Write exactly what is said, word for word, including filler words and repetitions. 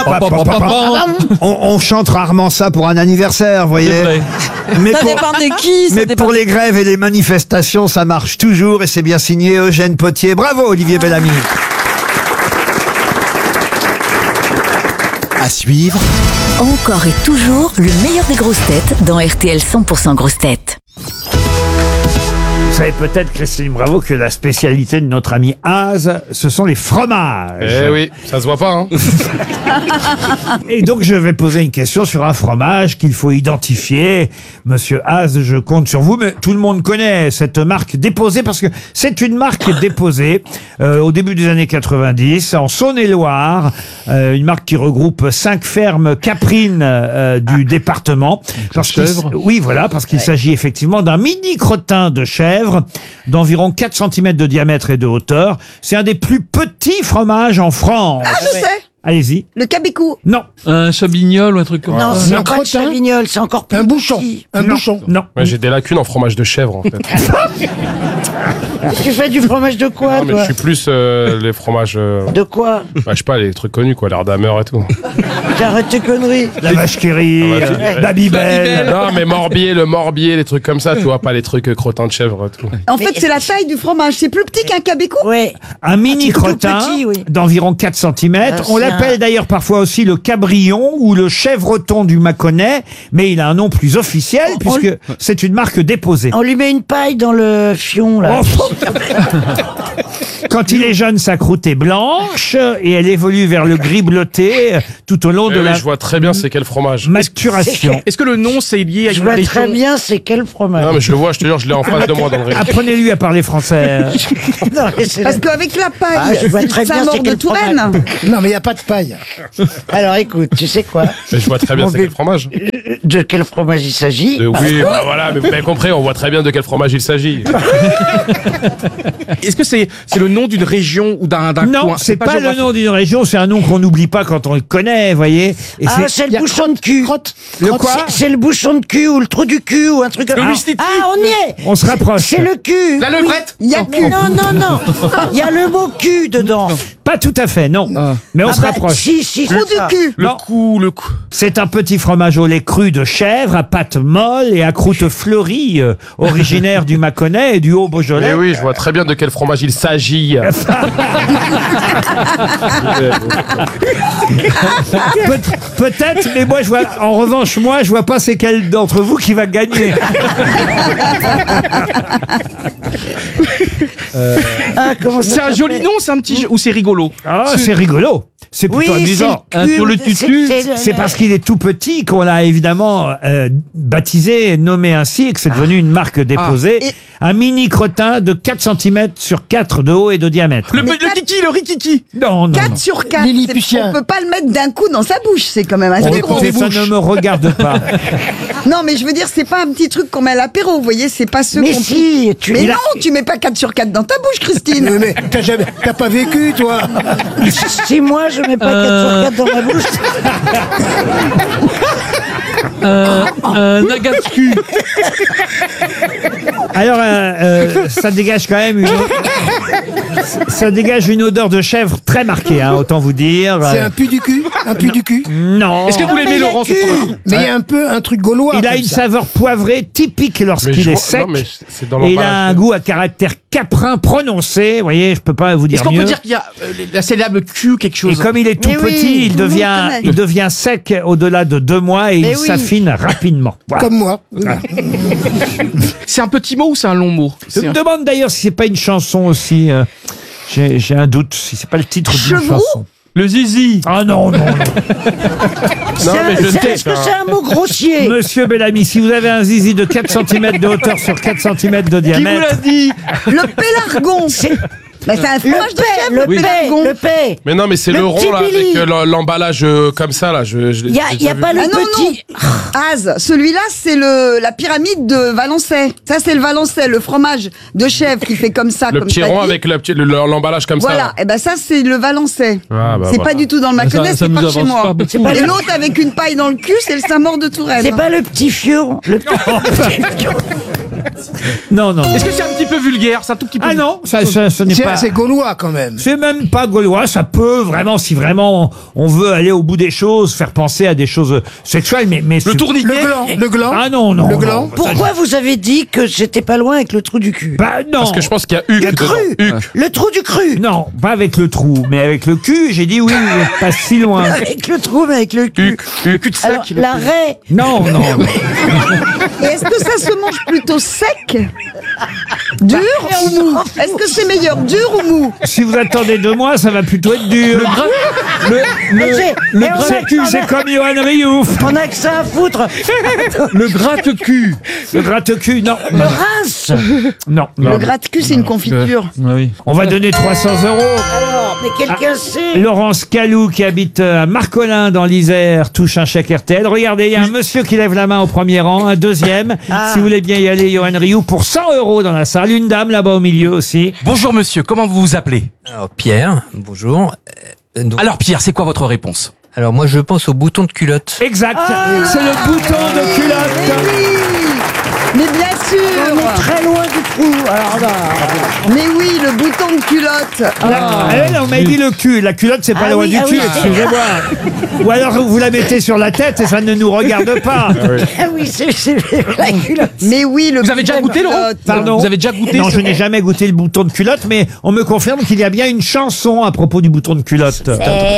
On, on chante rarement ça pour un anniversaire, vous voyez. Mais Ça pour, dépend de qui. Ça mais dépend pour de- les grèves et les manifestations, ça marche toujours et c'est bien signé Eugène Potier. Bravo Olivier Bellamy. À suivre, Encore et toujours le meilleur des grosses têtes dans R T L cent pour cent grosses têtes. Vous savez peut-être, Christine Bravo, que la spécialité de notre ami Az, ce sont les fromages. Eh oui, ça se voit pas, hein. Et donc, je vais poser une question sur un fromage qu'il faut identifier. Monsieur Az, je compte sur vous, mais tout le monde connaît cette marque déposée parce que c'est une marque déposée euh, au début des années quatre-vingt-dix en Saône-et-Loire, euh, une marque qui regroupe cinq fermes caprines euh, du département. Parce qu'il s- oui, voilà, parce qu'il s'agit effectivement d'un mini crottin de chèvre d'environ quatre centimètres de diamètre et de hauteur. C'est un des plus petits fromages en France. Ah, je sais. Allez-y. Le cabécou. Non. Un chabignol ou un truc comme Non, ça. c'est Un pas le crottin. chavignol, c'est encore plus Un bouchon. petit. Un non. bouchon. Non. Ouais, j'ai des lacunes en fromage de chèvre, en fait. Tu fais du fromage de quoi, Non, mais toi je suis plus euh, les fromages, euh, De quoi bah, je sais pas, les trucs connus, quoi, l'Ardhammer et tout. J'arrête tes conneries. La vache qui rit, Ah, bah, euh, tu- Babybel. Non, mais Morbier, le Morbier, les trucs comme ça, tu vois, pas les trucs euh, crottins de chèvre et tout. En fait, c'est la taille du fromage. C'est plus petit qu'un cabécou. Ouais. Un mini c'est tout crottin petit, oui. d'environ quatre centimètres. Ah, On c'est l'appelle un- d'ailleurs parfois aussi le cabrion ou le chèvreton du Mâconnais, mais il a un nom plus officiel On- puisque c'est une marque déposée. On lui met une paille dans le fion, là. Oh. Quand il est jeune, sa croûte est blanche et elle évolue vers le gris bleuté euh, tout au long Eh de oui, la je vois très bien c'est quel fromage. maturation. Est-ce que le nom c'est lié à Je une vois région? très bien c'est quel fromage. Non, mais je le vois, je te jure, je l'ai en face de moi dans le rayon. Apprenez-lui à parler français. Non, mais c'est Parce la- qu'avec la paille, Ah, je vois très ça bien mord c'est de quel Touraine. fromage. Non, mais il n'y a pas de paille. Alors écoute, tu sais quoi Mais je vois très bien Mon c'est quel bébé. fromage. De quel fromage il s'agit De- oui, bah voilà, mais vous avez compris, on voit très bien de quel fromage il s'agit. Est-ce que c'est c'est le nom d'une région ou d'un d'un Non, coin? c'est pas, le géographique. nom d'une région, c'est un nom qu'on n'oublie pas quand on le connaît, voyez. Et Ah, c'est y le a bouchon de cul. Crotte. Le crotte, quoi C'est- C'est le bouchon de cul ou le trou du cul ou un truc comme Le ça. Louis-Titi. Ah, on y est. on se rapproche. C'est le cul. La levrette. Il y a cul. Non, non, non. Il y a le mot cul dedans. Pas tout à fait, non. Mais on Ah se bah, rapproche. Si, si, Trou c'est ça. du cul. Le Non. cou, le cou. C'est un petit fromage au lait cru de chèvre, à pâte molle et à croûte fleurie, euh, originaire du Mâconnais et du Haut-Beaujolais. Eh oui, je vois très bien de quel fromage il s'agit. Peut- Peut-être, mais moi, je vois, en revanche, moi, je vois pas c'est quel d'entre vous qui va gagner. Ah, comment ça C'est un joli s'appelle nom, c'est un petit jeu. Ou c'est rigolo? Ah, c'est rigolo. C'est Oui, plutôt c'est amusant. le Un cul, sur le c'est- tutu, c'est le- C'est parce qu'il est tout petit qu'on l'a évidemment euh, baptisé, nommé ainsi, et que c'est devenu une marque déposée. Et- Un mini crottin de quatre centimètres sur quatre de haut et de diamètre. Le, Mais le quatre- kiki, le rikiki. Non, non, quatre non. sur quatre. Lilliputien. On peut pas le mettre d'un coup dans sa bouche. C'est quand même Oh, assez gros. écoutez, ça ne me regarde pas. Non, mais je veux dire, c'est pas un petit truc qu'on met à l'apéro. Vous voyez, c'est pas ce Mais qu'on si, tu Mais il a- non, tu mets pas quatre sur quatre dans ta bouche, Mais, Christine. mais t'as jamais, t'as pas vécu, toi. Si moi je mets pas quatre sur quatre dans ma bouche, Un, un agathe-cul. Alors, euh, euh, ça dégage quand même une... Ça dégage une odeur de chèvre très marquée, hein, autant vous dire. C'est Euh, un pu du cul. Un pu du cul. Non. Est-ce que vous l'aimez, Laurent, ce fromage? Mais il y a un peu un truc gaulois. Il a comme une ça. saveur poivrée typique Mais lorsqu'il je est vois- sec. non, mais c'est dans Et il a un l'emballage. goût à caractère caprin prononcé. Vous voyez, je peux pas vous dire Est-ce qu'on mieux. peut dire qu'il y a euh, la syllabe Q, quelque Et chose? comme il est tout Mais oui, petit, il tout le monde devient, connaît. il devient sec au-delà de deux mois et Mais il oui. s'affine rapidement. Voilà. Comme moi. C'est un petit mot ou c'est un long mot? Je C'est me un- demande d'ailleurs si c'est pas une chanson aussi. euh, J'ai j'ai un doute si c'est pas le titre d'une Chevroux chanson. Le zizi. Ah non, non, non. Non, mais je c'est- sais. est-ce que c'est un mot grossier? Monsieur Bellamy, si vous avez un zizi de quatre centimètres de hauteur sur quatre centimètres de Qui vous diamètre, l'a dit? Le pélargon. Bah, c'est un Le fromage de paix, chèvre, le le paix, pélargon. le paix. Mais non, mais c'est Le le rond petit là, Billy. avec euh, l'em- l'emballage euh, comme ça là. Je, je, Il y a, j'ai il y a déjà pas vu. le Ah non, petit. Az, celui-là, c'est le la pyramide de Valençay. Ça, c'est le Valençay, le fromage de chèvre qui fait comme ça, Le comme petit ça rond dit. avec le petit- le- l'emballage comme Voilà, ça. et ben ça, c'est le Valençay. Ah, bah, c'est voilà. pas du tout dans le Mâconnais, ça c'est nous par chez avance moi. pas beaucoup. C'est pas Et l'autre avec une paille dans le cul, c'est le Saint-Maur de Touraine. C'est pas le petit fion. Le petit... Non, non, non. Est-ce que c'est un petit peu vulgaire? C'est un tout petit peu. Ah non, ça, ça, ce n'est C'est pas... c'est gaulois quand même. C'est même pas gaulois, ça peut vraiment, si vraiment on veut aller au bout des choses, faire penser à des choses sexuelles, mais... mais Le tourniquet. Le gland, le gland. Ah non, non. Le non. gland. Pourquoi vous avez dit que j'étais pas loin avec le trou du cul? Bah non. Parce que je pense qu'il y a Huc Le dedans. cru Huc. Le trou du cru Non, pas avec le trou, mais avec le cul, j'ai dit oui, vous n'êtes pas si loin. Avec le trou, mais avec le cul. Huc. Le cul de Alors, sac. la raie. Non, non. Et est-ce que ça se mange plutôt sec, dur ou mou? Est-ce que c'est meilleur, dur ou mou? Si vous attendez de moi, ça va plutôt être dur. Le, le, Mais c'est- le mais on a c'est- que ça- c'est comme Johan Rioux. On a que ça à foutre. Le gratte-cul. Le gratte-cul, non. Le rince. Non, non. Le gratte-cul, c'est une confiture. On va donner trois cents euros. Alors, mais quelqu'un sait. Laurence Calou, qui habite à Marcolin dans l'Isère, touche un chèque R T L. Regardez, il y a un monsieur qui lève la main au premier rang, un deuxième. Ah. Si vous voulez bien y aller, Johan Rioux, pour cent euros dans la salle. Une dame là-bas au milieu aussi. Bonjour monsieur, comment vous vous appelez? Alors Pierre, bonjour. Euh, donc- Alors Pierre, c'est quoi votre réponse? alors moi je pense au bouton de culotte. Exact. Ah. C'est le bouton de culotte. Oui, mais bien On sûr. est très loin du trou. Alors là. Mais oui, le bouton de culotte. Ah, eh non, mais dit le cul. La culotte, c'est pas Ah loin oui, du ah cul, oui. excusez-moi. Ou alors vous la mettez sur la tête et ça ne nous regarde pas. Ah oui, c'est c'est la culotte. Mais oui, le Vous avez déjà bouton de goûté, Laurent? culotte. Pardon. Vous avez déjà goûté Non, ce- je n'ai jamais goûté le bouton de culotte, mais on me confirme qu'il y a bien une chanson à propos du bouton de culotte.